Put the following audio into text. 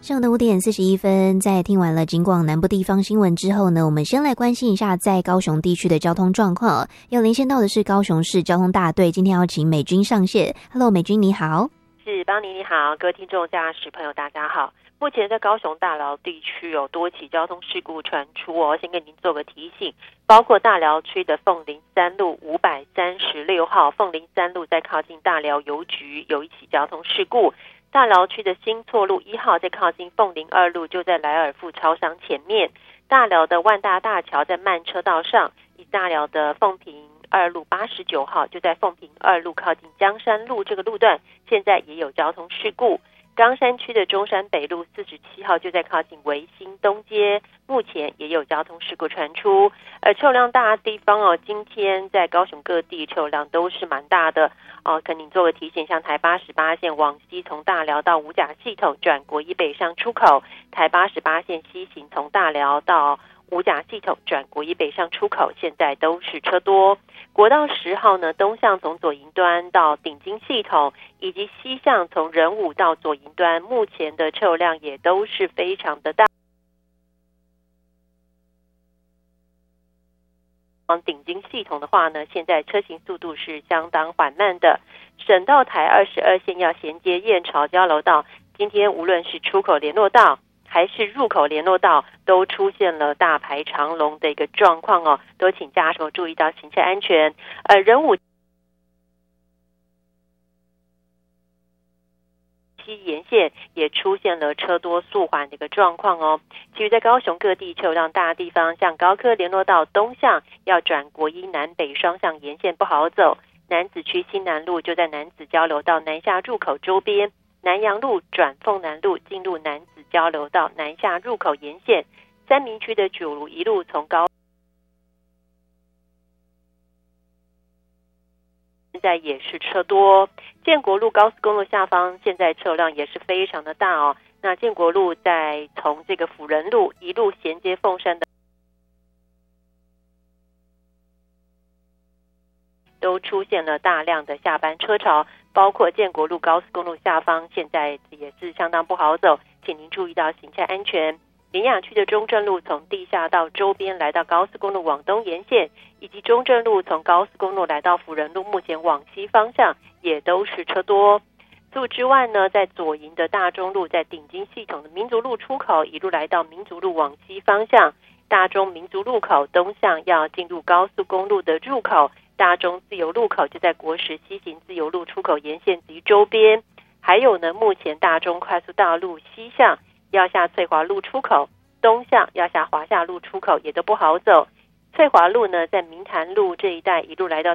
上午的5:41，在听完了警广南部地方新闻之后呢，我们先来关心一下在高雄地区的交通状况。要连线到的是高雄市交通大队，今天要请美君上线。Hello， 美君你好。 是邦尼你好，各位听众驾驶朋友大家好。目前在高雄大寮地区有多起交通事故传出先跟您做个提醒，包括大寮区的凤林3路536号，凤林3路在靠近大寮邮局有一起交通事故。大寮区的新错路1号在靠近凤林2路，就在莱尔富超商前面。大寮的万大大桥在慢车道上，以大寮的凤屏2路89号就在凤屏2路靠近江山路这个路段，现在也有交通事故。冈山区的中山北路47号就在靠近维新东街，目前也有交通事故传出。车辆大的地方今天在高雄各地车辆都是蛮大的跟您做个提醒，像台88线往西从大寮到五甲系统转国一北上出口，台88线西行从大寮到五甲系统转国一北上出口，现在都是车多。国道10号呢，东向从左营端到顶金系统，以及西向从仁武到左营端，目前的车辆也都是非常的大。往顶金系统的话呢，现在车行速度是相当缓慢的。省道台22线要衔接燕巢交流道，今天无论是出口联络道还是入口联络道都出现了大排长龙的一个状况都请驾驶注意到行车安全。仁武西沿线也出现了车多速缓的一个状况其余在高雄各地车辆大地方，像高科联络道东向要转国一南北双向沿线不好走，楠梓区新南路就在楠梓交流道南下入口周边，南阳路转凤南路进入楠梓交流道南下入口沿线，三民区的九如一路从高现在也是车多。建国路高速公路下方现在车辆也是非常的大那建国路在从这个辅仁路一路衔接凤山的都出现了大量的下班车潮，包括建国路高速公路下方现在也是相当不好走，请您注意到行车安全。联雅区的中正路从地下到周边来到高速公路往东沿线，以及中正路从高速公路来到辅仁路，目前往西方向也都是车多。除此之外呢，在左营的大中路在顶金系统的民族路出口一路来到民族路往西方向，大中民族路口东向要进入高速公路的入口，大中自由路口就在国十西行自由路出口沿线及周边。还有呢，目前大中快速道路西向要下翠华路出口，东向要下华夏路出口也都不好走。翠华路呢，在明潭路这一带一路来到